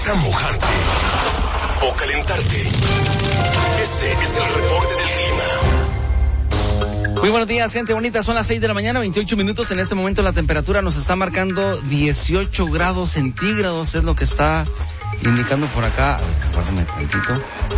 a mojarte o calentarte. Este es el reporte del clima. Muy buenos días, gente bonita. Son las 6 de la mañana, 28 minutos. En este momento la temperatura nos está marcando 18 grados centígrados. Es lo que está indicando por acá. Guárdame tantito.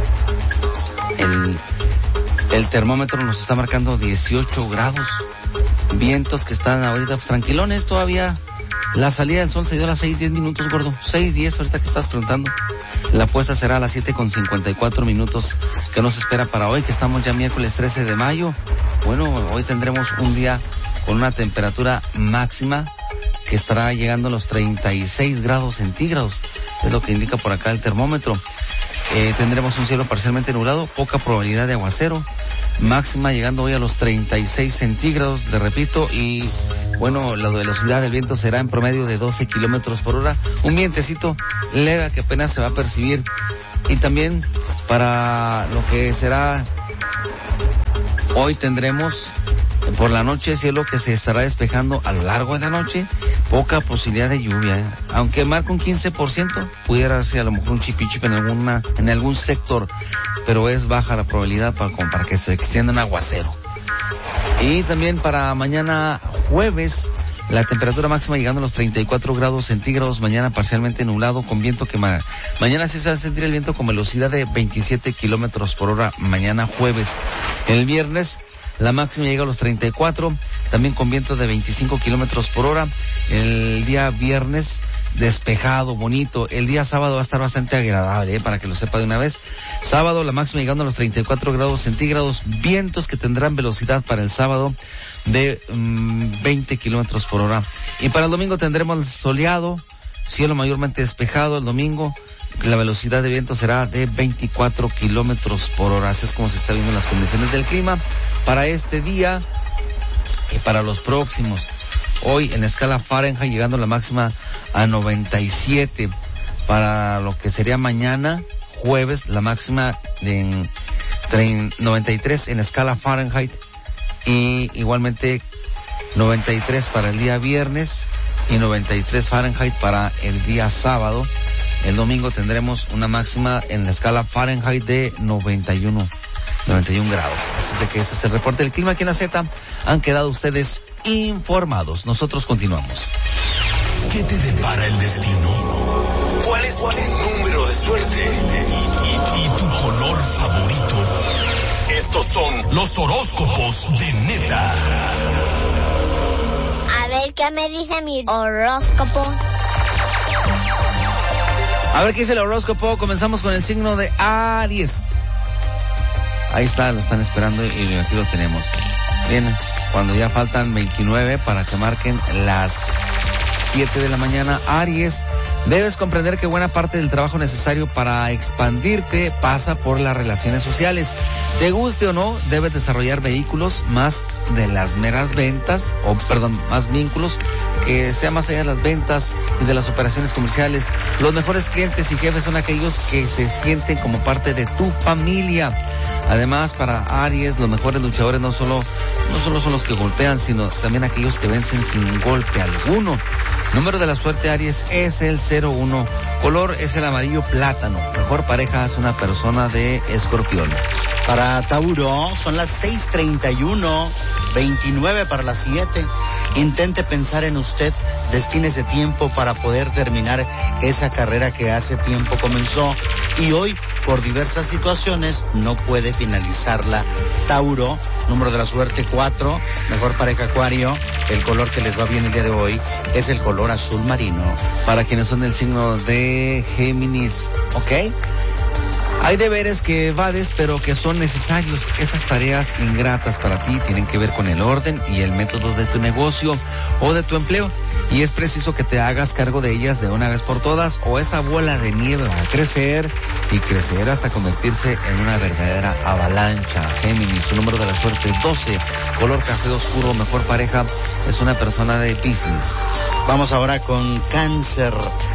El termómetro nos está marcando 18 grados. Vientos que están ahorita tranquilones todavía. La salida del sol se dio a las 6:10 minutos, gordo. 6:10 ahorita que estás preguntando. La puesta será a las 7:54 minutos. ¿Qué nos espera para hoy? Que estamos ya miércoles 13 de mayo. Bueno, hoy tendremos un día con una temperatura máxima que estará llegando a los 36 grados centígrados. Es lo que indica por acá el termómetro. Tendremos un cielo parcialmente nublado, poca probabilidad de aguacero. Máxima llegando hoy a los 36 centígrados, te repito, y bueno, la velocidad del viento será en promedio de 12 kilómetros por hora. Un vientecito leve que apenas se va a percibir. Y también para lo que será hoy tendremos por la noche cielo que se estará despejando a lo largo de la noche. Poca posibilidad de lluvia, aunque marca un 15%, pudiera ser a lo mejor un chipichip en algún sector, pero es baja la probabilidad para que se extienda un aguacero. Y también para mañana jueves, la temperatura máxima llegando a los 34 grados centígrados, mañana parcialmente nublado, con viento que mañana sí se va a sentir el viento con velocidad de 27 kilómetros por hora, mañana jueves. El viernes, la máxima llega a los 34, también con viento de 25 kilómetros por hora. El día viernes, despejado, bonito. El día sábado va a estar bastante agradable, para que lo sepa de una vez. Sábado, la máxima llegando a los 34 grados centígrados. Vientos que tendrán velocidad para el sábado de 20 kilómetros por hora. Y para el domingo tendremos soleado, cielo mayormente despejado el domingo. La velocidad de viento será de 24 kilómetros por hora. Así es como se está viendo las condiciones del clima para este día y para los próximos. Hoy en escala Fahrenheit llegando la máxima a 97. Para lo que sería mañana, jueves, la máxima en 93 en escala Fahrenheit. Y igualmente 93 para el día viernes y 93 Fahrenheit para el día sábado. El domingo tendremos una máxima en la escala Fahrenheit de 91 grados. Así de que ese es el reporte del clima aquí en la Z. Han quedado ustedes informados. Nosotros continuamos. ¿Qué te depara el destino? ¿Cuál es tu número de suerte? ¿Y tu color favorito? Estos son los horóscopos de Neta. A ver qué me dice mi horóscopo. A ver qué dice el horóscopo. Comenzamos con el signo de Aries. Ahí está, lo están esperando y aquí lo tenemos. Bien, cuando ya faltan 29 para que marquen las 7 de la mañana, Aries, debes comprender que buena parte del trabajo necesario para expandirte pasa por las relaciones sociales. Te guste o no, debes desarrollar vehículos más de las meras ventas, más vínculos, que sea más allá de las ventas y de las operaciones comerciales. Los mejores clientes y jefes son aquellos que se sienten como parte de tu familia. Además, para Aries, los mejores luchadores no solo son los que golpean, sino también aquellos que vencen sin golpe alguno. Número de la suerte, Aries, es el 01. Color es el amarillo plátano. Mejor pareja es una persona de Escorpión. Para Tauro, son las 6:31, 29 para las 7. Intente pensar en usted, destínese tiempo para poder terminar esa carrera que hace tiempo comenzó y hoy, por diversas situaciones, no puede finalizarla. Tauro, número de la suerte 4, mejor pareja Acuario. El color que les va bien el día de hoy es el color azul marino. Para quienes son del signo de Géminis, ¿ok? Hay deberes que evades, pero que son necesarios. Esas tareas ingratas para ti tienen que ver con el orden y el método de tu negocio o de tu empleo. Y es preciso que te hagas cargo de ellas de una vez por todas, o esa bola de nieve va a crecer y crecer hasta convertirse en una verdadera avalancha. Géminis, su número de la suerte 12, color café oscuro, mejor pareja es una persona de Piscis. Vamos ahora con Cáncer.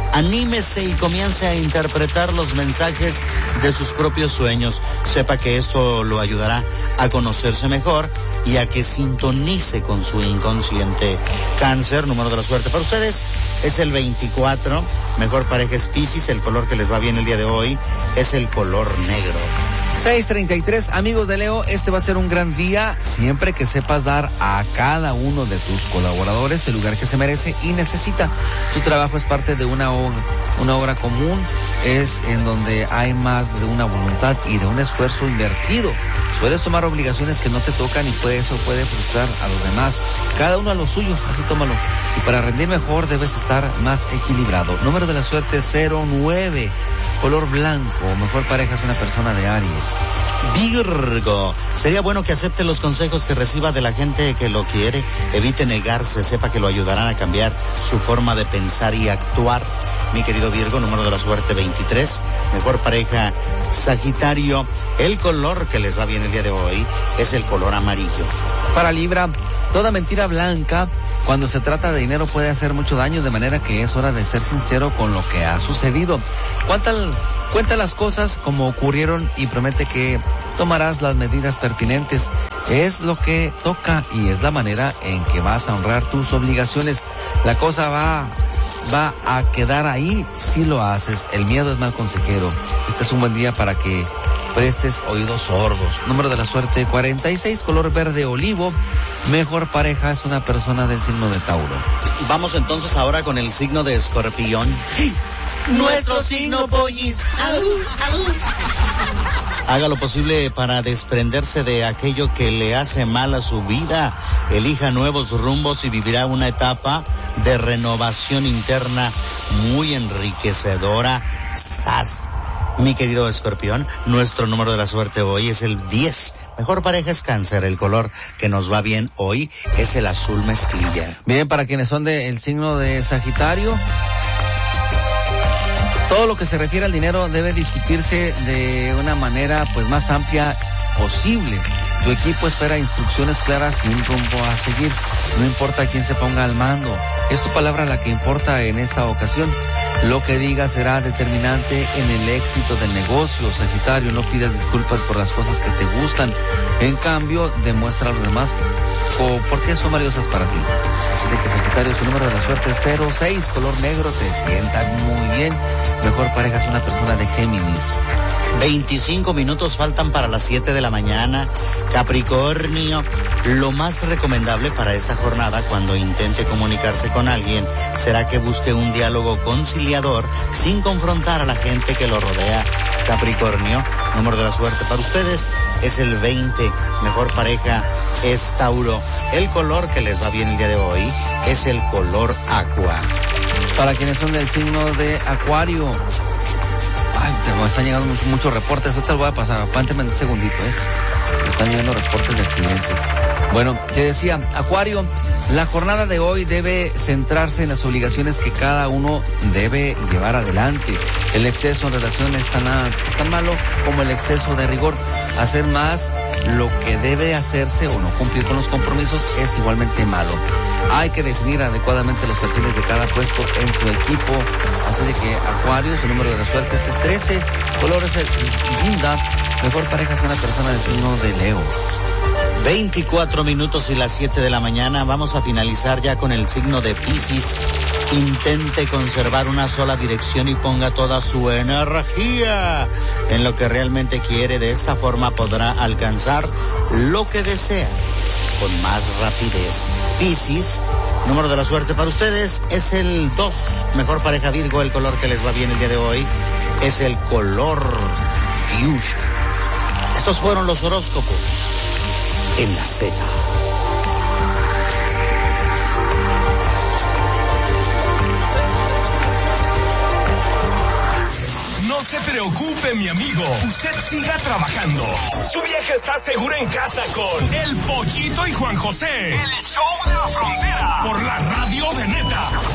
Anímese y comience a interpretar los mensajes de sus propios sueños. Sepa que esto lo ayudará a conocerse mejor y a que sintonice con su inconsciente. Cáncer, número de la suerte para ustedes es el 24. Mejor pareja es Piscis. El color que les va bien el día de hoy es el color negro. 6:33, amigos de Leo, este va a ser un gran día siempre que sepas dar a cada uno de tus colaboradores el lugar que se merece y necesita. Tu trabajo es parte de una obra común, es en donde hay más de una voluntad y de un esfuerzo invertido. Puedes tomar obligaciones que no te tocan y eso puede frustrar a los demás. Cada uno a lo suyo, así tómalo. Y para rendir mejor debes estar más equilibrado. Número de la suerte 09, color blanco. Mejor pareja es una persona de Aries. Virgo, sería bueno que acepte los consejos que reciba de la gente que lo quiere. Evite negarse, sepa que lo ayudarán a cambiar su forma de pensar y actuar. Mi querido Virgo, número de la suerte 23. Mejor pareja Sagitario. El color que les va bien el día de hoy es el color amarillo. Para Libra, toda mentira blanca cuando se trata de dinero puede hacer mucho daño, de manera que es hora de ser sincero con lo que ha sucedido. Cuenta las cosas como ocurrieron y promete que tomarás las medidas pertinentes. Es lo que toca y es la manera en que vas a honrar tus obligaciones. La cosa va a quedar ahí si lo haces. El miedo es mal consejero. Este es un buen día para que prestes oídos sordos. Número de la suerte 46, color verde olivo. Mejor pareja es una persona del signo de Tauro. Vamos entonces ahora con el signo de Escorpión. Nuestro signo, pollis. Haga lo posible para desprenderse de aquello que le hace mal a su vida. Elija nuevos rumbos y vivirá una etapa de renovación interna muy enriquecedora. ¡Sas! Mi querido Escorpión, nuestro número de la suerte hoy es el 10. Mejor pareja es Cáncer. El color que nos va bien hoy es el azul mezclilla. Bien, para quienes son del signo de Sagitario, todo lo que se refiere al dinero debe discutirse de una manera más amplia posible. Tu equipo espera instrucciones claras y un rumbo a seguir. No importa quién se ponga al mando. Es tu palabra la que importa en esta ocasión. Lo que digas será determinante en el éxito del negocio. Sagitario, no pidas disculpas por las cosas que te gustan. En cambio, demuestra a los demás por qué son valiosas para ti. Así de que Sagitario, su número de la suerte es 06, color negro, te sientas muy bien. Mejor pareja es una persona de Géminis. 25 minutos faltan para las 7 de la mañana. Capricornio, lo más recomendable para esta jornada cuando intente comunicarse con alguien será que busque un diálogo conciliador sin confrontar a la gente que lo rodea. Capricornio, número de la suerte para ustedes es el 20. Mejor pareja es Tauro. El color que les va bien el día de hoy es el color aqua. Para quienes son del signo de Acuario, me están llegando muchos reportes. Eso te lo voy a pasar, aguánteme un segundito, Me están llegando reportes de accidentes. Bueno, te decía, Acuario, la jornada de hoy debe centrarse en las obligaciones que cada uno debe llevar adelante. El exceso en relaciones es tan malo como el exceso de rigor. Hacer más lo que debe hacerse o no cumplir con los compromisos es igualmente malo. Hay que definir adecuadamente los perfiles de cada puesto en tu equipo. Así de que Acuario, su número de la suerte es el 13, colores guinda. Mejor pareja es una persona del signo de Leo. 24 minutos y las 7 de la mañana. Vamos a finalizar ya con el signo de Piscis. Intente conservar una sola dirección y ponga toda su energía en lo que realmente quiere. De esta forma podrá alcanzar lo que desea con más rapidez. Piscis, número de la suerte para ustedes es el 2. Mejor pareja Virgo, el color que les va bien el día de hoy es el color fuchsia. Estos fueron los horóscopos en la Z. No se preocupe, mi amigo. Usted siga trabajando. Su vieja está segura en casa con El Pochito y Juan José. El show de la frontera. Por la radio de Neta.